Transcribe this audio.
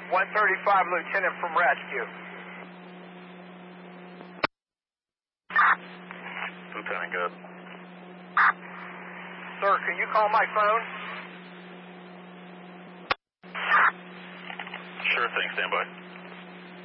135, Lieutenant from rescue. Lieutenant, good. Sir, can you call my phone? Sure thing, stand by.